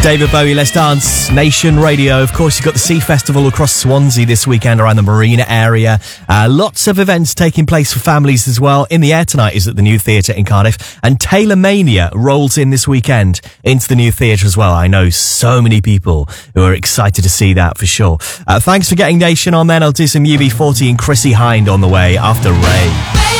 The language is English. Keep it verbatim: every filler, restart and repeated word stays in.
David Bowie, Let's Dance, Nation Radio. Of course, you've got the Sea Festival across Swansea this weekend around the Marina area. Uh, lots of events taking place for families as well. In the Air tonight is at the New Theatre in Cardiff. And Taylor Mania rolls in this weekend into the New Theatre as well. I know so many people who are excited to see that for sure. Uh, thanks for getting Nation on then. I'll do some U B forty and Chrissy Hind on the way after Ray.